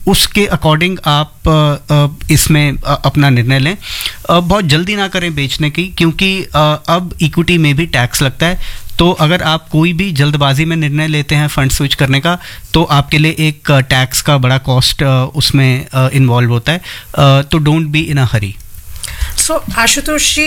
उसके अकॉर्डिंग आप इसमें अपना निर्णय लें। बहुत जल्दी ना करें बेचने की, क्योंकि अब इक्विटी में भी टैक्स लगता है। तो अगर आप कोई भी जल्दबाजी में निर्णय लेते हैं फंड स्विच करने का, तो आपके लिए एक टैक्स का बड़ा कॉस्ट उसमें इन्वॉल्व होता है। तो डोंट बी इन अ हरी। सो आशुतोष जी,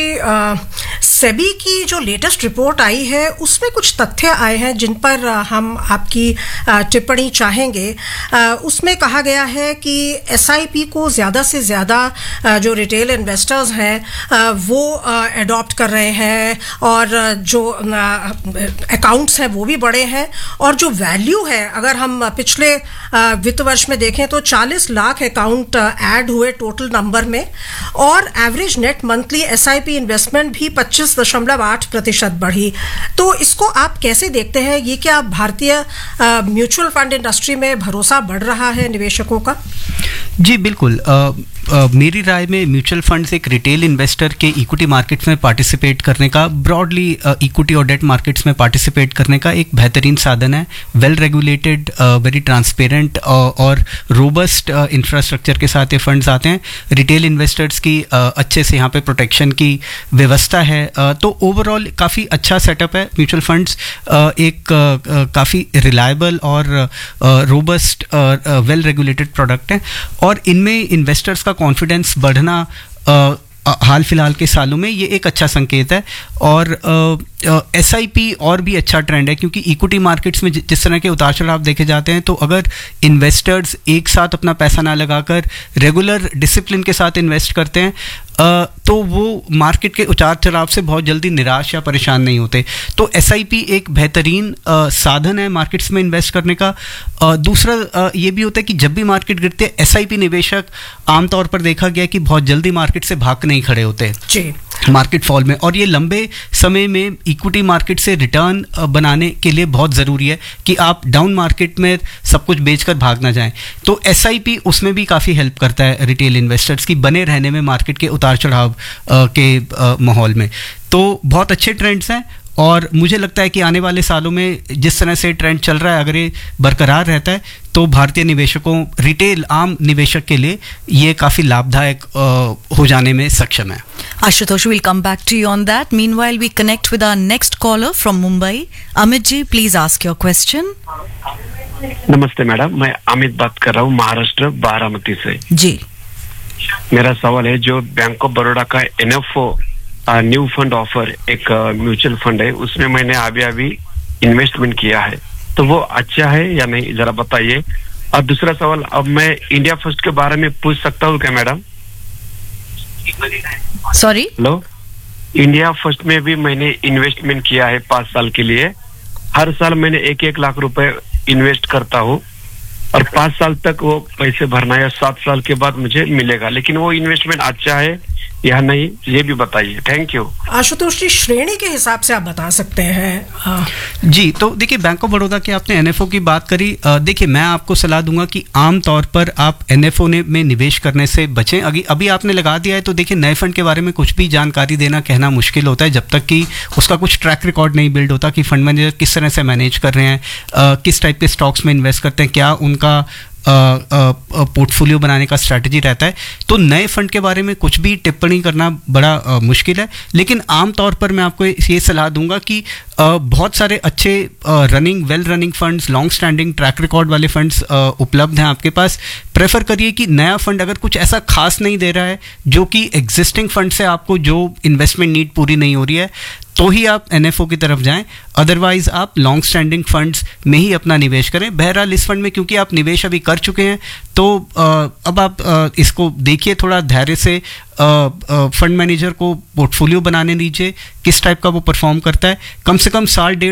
सेबी की जो लेटेस्ट रिपोर्ट आई है उसमें कुछ तथ्य आए हैं जिन पर हम आपकी टिप्पणी चाहेंगे। उसमें कहा गया है कि एसआईपी को ज़्यादा से ज़्यादा जो रिटेल इन्वेस्टर्स हैं वो अडॉप्ट कर रहे हैं, और जो अकाउंट्स हैं वो भी बड़े हैं, और जो वैल्यू है, अगर हम पिछले वित्त वर्ष में देखें तो 40 लाख अकाउंट ऐड हुए टोटल नंबर में, और average net monthly SIP investment भी 25.8% बढ़ी। तो इसको आप कैसे देखते हैं? ये क्या भारतीय म्यूचुअल फंड इंडस्ट्री में भरोसा बढ़ रहा है निवेशकों का? जी बिल्कुल। मेरी राय में म्यूचुअल फंड्स एक रिटेल इन्वेस्टर के इक्विटी मार्केट्स में पार्टिसिपेट करने का, ब्रॉडली इक्विटी और डेट मार्केट्स में पार्टिसिपेट करने का एक बेहतरीन साधन है। वेल रेगुलेटेड, वेरी ट्रांसपेरेंट और रोबस्ट इंफ्रास्ट्रक्चर के साथ ये फंड्स आते हैं। रिटेल इन्वेस्टर्स की अच्छे से यहाँ पे प्रोटेक्शन की व्यवस्था है। तो ओवरऑल काफ़ी अच्छा सेटअप है। म्यूचुअल फंड्स एक काफ़ी रिलायबल और रोबस्ट वेल रेगुलेटेड प्रोडक्ट है, और इनमें इन्वेस्टर्स का कॉन्फिडेंस बढ़ना हाल फिलहाल के सालों में ये एक अच्छा संकेत है। और एसआईपी और भी अच्छा ट्रेंड है, क्योंकि इक्विटी मार्केट्स में जिस तरह के उतार चढ़ाव देखे जाते हैं, तो अगर इन्वेस्टर्स एक साथ अपना पैसा ना लगाकर रेगुलर डिसिप्लिन के साथ इन्वेस्ट करते हैं, तो वो मार्केट के उतार चढ़ाव से बहुत जल्दी निराश या परेशान नहीं होते। तो एसआईपी एक बेहतरीन साधन है मार्केट्स में इन्वेस्ट करने का। दूसरा ये भी होता है कि जब भी मार्केट गिरते हैं, एसआईपी निवेशक आमतौर पर देखा गया कि बहुत जल्दी मार्केट से भाग नहीं खड़े होते मार्केट फॉल में, और ये लंबे समय में इक्विटी मार्केट से रिटर्न बनाने के लिए बहुत ज़रूरी है कि आप डाउन मार्केट में सब कुछ बेचकर भाग ना जाएं। तो एसआईपी उसमें भी काफ़ी हेल्प करता है रिटेल इन्वेस्टर्स की बने रहने में मार्केट के उतार चढ़ाव के माहौल में। तो बहुत अच्छे ट्रेंड्स हैं, और मुझे लगता है कि आने वाले सालों में जिस तरह से ट्रेंड चल रहा है, अगर ये बरकरार रहता है, तो भारतीय निवेशकों, रिटेल आम निवेशक के लिए ये काफ़ी लाभदायक हो जाने में सक्षम है। Ashutosh, we'll come back to you on that. Meanwhile, we connect with our next caller from Mumbai. Amit ji, please ask your question. नमस्ते मैडम, मैं अमित बात कर रहा हूँ महाराष्ट्र बारामती से। जी, मेरा सवाल है, जो बैंक ऑफ बड़ौदा का एनएफओ न्यू फंड ऑफर एक म्यूचुअल फंड है, उसमें मैंने अभी इन्वेस्टमेंट किया है, तो वो अच्छा है या नहीं, जरा बताइए। और दूसरा सवाल, अब मैं इंडिया फर्स्ट के बारे में पूछ सकता हूँ क्या madam? Sorry, hello. India first में भी मैंने इन्वेस्टमेंट किया है 5 साल के लिए। हर साल मैंने 1-1 लाख रुपए इन्वेस्ट करता हूँ, और 5 साल तक वो पैसे भरना है, 7 साल के बाद मुझे मिलेगा। लेकिन वो इन्वेस्टमेंट अच्छा है या नहीं, ये भी बताइए। Thank you. आशुतोष जी, श्रेणी के हिसाब से आप बता सकते हैं। जी, तो देखिए, बैंक ऑफ बड़ौदा के आपने एनएफओ की बात करी। देखिए, मैं आपको सलाह दूंगा कि आम तौर पर आप एनएफओ में निवेश करने से बचें। अभी आपने लगा दिया है, तो देखिए, नए फंड के बारे में कुछ भी जानकारी देना, कहना मुश्किल होता है जब तक कि उसका कुछ ट्रैक रिकॉर्ड नहीं बिल्ड होता कि फंड मैनेजर किस तरह से मैनेज कर रहे हैं, किस टाइप के स्टॉक्स में इन्वेस्ट करते हैं, क्या उनका पोर्टफोलियो बनाने का स्ट्रैटेजी रहता है। तो नए फंड के बारे में कुछ भी टिप्पणी करना बड़ा मुश्किल है। लेकिन आमतौर पर मैं आपको ये सलाह दूंगा कि बहुत सारे अच्छे well running funds, long standing track record वाले फंड्स उपलब्ध हैं आपके पास। प्रेफर करिए कि नया फंड अगर कुछ ऐसा खास नहीं दे रहा है जो कि एग्जिस्टिंग फंड से आपको जो इन्वेस्टमेंट नीड पूरी नहीं हो रही है, तो ही आप एनएफओ की तरफ जाएं। अदरवाइज आप लॉन्ग स्टैंडिंग फंड्स में ही अपना निवेश करें। बहरहाल इस फंड में क्योंकि आप निवेश अभी कर चुके हैं, तो अब आप इसको देखिए थोड़ा धैर्य से। फंड मैनेजर को पोर्टफोलियो बनाने दीजिए, किस टाइप का वो परफॉर्म करता है। कम से कम 1.5 साल